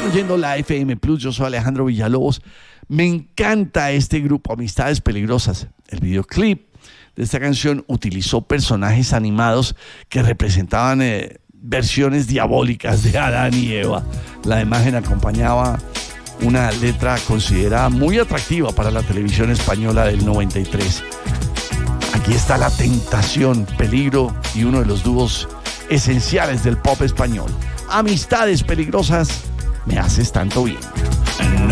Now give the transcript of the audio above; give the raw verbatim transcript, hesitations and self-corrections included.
Están oyendo la F M Plus, yo soy Alejandro Villalobos. Me encanta este grupo, Amistades Peligrosas. El videoclip de esta canción utilizó personajes animados que representaban eh, versiones diabólicas de Adán y Eva. La imagen acompañaba una letra considerada muy atractiva para la televisión española del noventa y tres. Aquí está La Tentación, Peligro y uno de los dúos esenciales del pop español. Amistades Peligrosas, me haces tanto bien. No